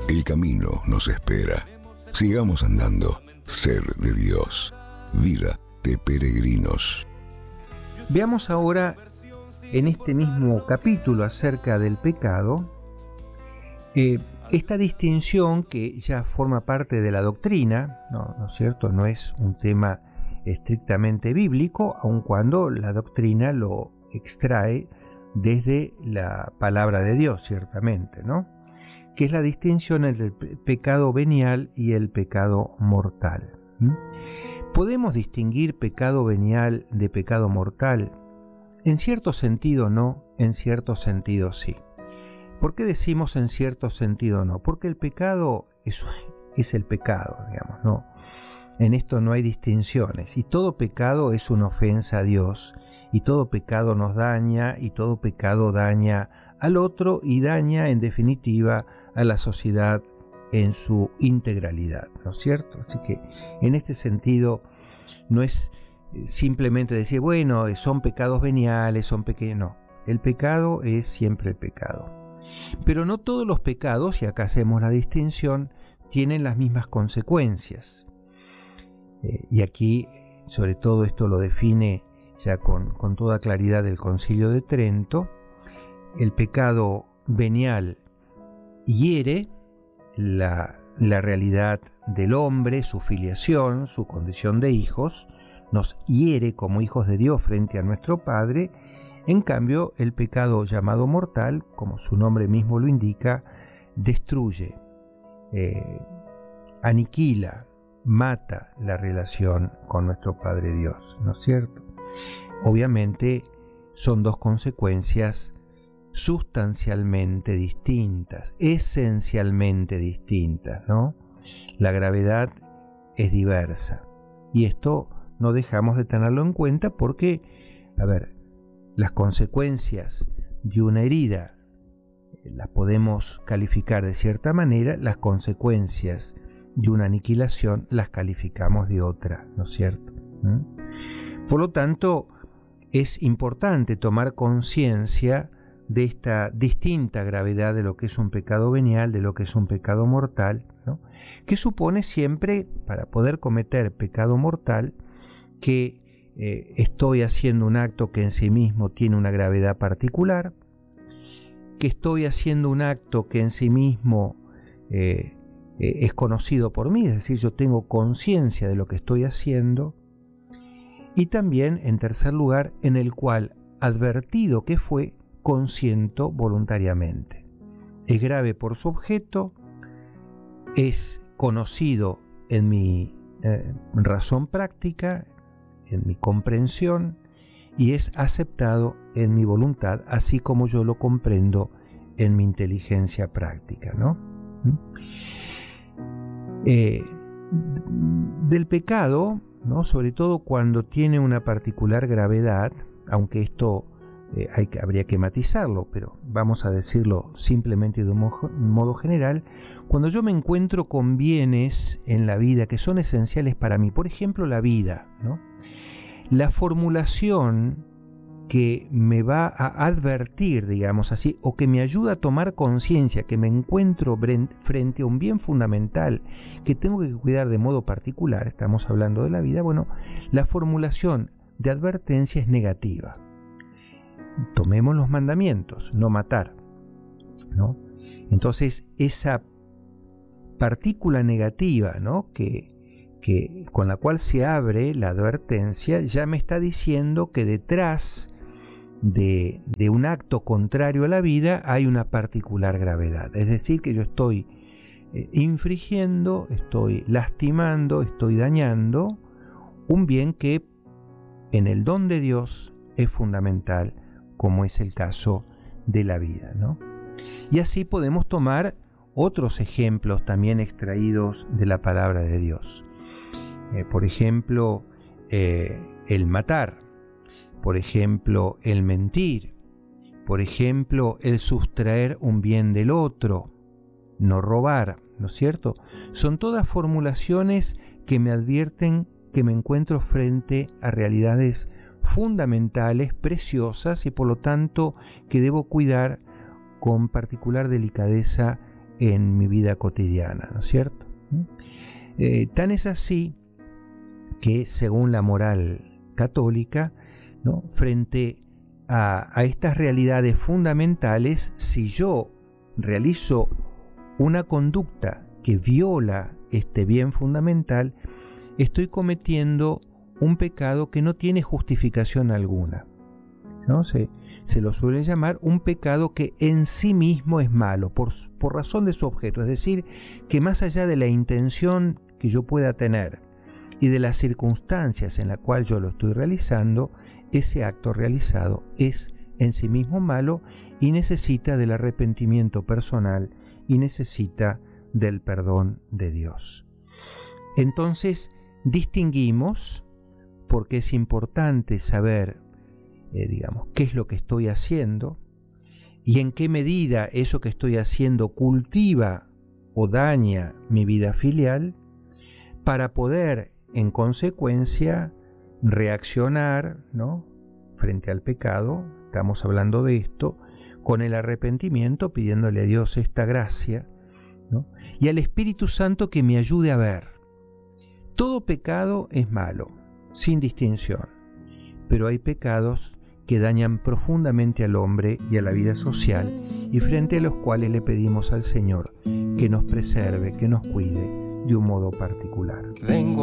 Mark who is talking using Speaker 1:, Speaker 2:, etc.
Speaker 1: El camino nos espera. Sigamos andando. Ser de Dios. Vida de peregrinos.
Speaker 2: Veamos ahora en este mismo capítulo acerca del pecado esta distinción que ya forma parte de la doctrina, ¿no es cierto? No es un tema estrictamente bíblico, aun cuando la doctrina lo extrae desde la palabra de Dios, ciertamente, ¿no? Que es la distinción entre el pecado venial y el pecado mortal. ¿Podemos distinguir pecado venial de pecado mortal? En cierto sentido no, en cierto sentido sí. ¿Por qué decimos en cierto sentido no? Porque el pecado es el pecado, digamos, ¿no? En esto no hay distinciones, y todo pecado es una ofensa a Dios, y todo pecado nos daña, y todo pecado daña al otro, y daña en definitiva a la sociedad en su integralidad, ¿no es cierto? Así que en este sentido no es simplemente decir, bueno, son pecados veniales, son pequeños, no. El pecado es siempre el pecado. Pero no todos los pecados, y acá hacemos la distinción, tienen las mismas consecuencias. Y aquí, sobre todo esto lo define ya con toda claridad el Concilio de Trento. El pecado venial hiere la realidad del hombre, su filiación, su condición de hijos, nos hiere como hijos de Dios frente a nuestro Padre. En cambio, el pecado llamado mortal, como su nombre mismo lo indica, destruye, aniquila, mata la relación con nuestro Padre Dios, ¿no es cierto? Obviamente son dos consecuencias sustancialmente distintas, esencialmente distintas, ¿no? La gravedad es diversa, y esto no dejamos de tenerlo en cuenta porque, las consecuencias de una herida las podemos calificar de cierta manera, las consecuencias de una aniquilación las calificamos de otra, ¿no es cierto? Por lo tanto, es importante tomar conciencia de esta distinta gravedad de lo que es un pecado venial, de lo que es un pecado mortal, ¿no? Que supone siempre, para poder cometer pecado mortal, que estoy haciendo un acto que en sí mismo tiene una gravedad particular, que estoy haciendo un acto que en sí mismo es conocido por mí, es decir, yo tengo conciencia de lo que estoy haciendo, y también, en tercer lugar, en el cual, advertido que fue, consiento voluntariamente. Es grave por su objeto, es conocido en mi razón práctica, en mi comprensión, y es aceptado en mi voluntad, así como yo lo comprendo en mi inteligencia práctica, ¿no? Del pecado, ¿no? Sobre todo cuando tiene una particular gravedad, aunque esto habría que matizarlo, pero vamos a decirlo simplemente de un modo general, cuando yo me encuentro con bienes en la vida que son esenciales para mí, por ejemplo la vida, ¿no? La formulación que me va a advertir, digamos así, o que me ayuda a tomar conciencia que me encuentro frente a un bien fundamental que tengo que cuidar de modo particular, estamos hablando de la vida, bueno, la formulación de advertencia es negativa. Tomemos los mandamientos, no matar, ¿no? Entonces, esa partícula negativa, ¿no? que con la cual se abre la advertencia, ya me está diciendo que detrás de un acto contrario a la vida hay una particular gravedad. Es decir, que yo estoy infringiendo, estoy lastimando, estoy dañando un bien que en el don de Dios es fundamental, como es el caso de la vida, ¿no? Y así podemos tomar otros ejemplos también extraídos de la palabra de Dios. Por ejemplo, el matar, por ejemplo, el mentir, por ejemplo, el sustraer un bien del otro, no robar, ¿no es cierto? Son todas formulaciones que me advierten que me encuentro frente a realidades fundamentales, preciosas, y por lo tanto que debo cuidar con particular delicadeza en mi vida cotidiana, ¿no es cierto? Tan es así que, según la moral católica, ¿no?, frente a estas realidades fundamentales, si yo realizo una conducta que viola este bien fundamental, estoy cometiendo un pecado que no tiene justificación alguna, ¿no? Se lo suele llamar un pecado que en sí mismo es malo, por razón de su objeto. Es decir, que más allá de la intención que yo pueda tener y de las circunstancias en las cuales yo lo estoy realizando, ese acto realizado es en sí mismo malo y necesita del arrepentimiento personal y necesita del perdón de Dios. Entonces, distinguimos, porque es importante saber, qué es lo que estoy haciendo y en qué medida eso que estoy haciendo cultiva o daña mi vida filial, para poder, en consecuencia, reaccionar, ¿no?, frente al pecado. Estamos hablando de esto con el arrepentimiento, pidiéndole a Dios esta gracia, ¿no?, y al Espíritu Santo que me ayude a ver. Todo pecado es malo, sin distinción, pero hay pecados que dañan profundamente al hombre y a la vida social, y frente a los cuales le pedimos al Señor que nos preserve, que nos cuide de un modo particular.
Speaker 3: Vengo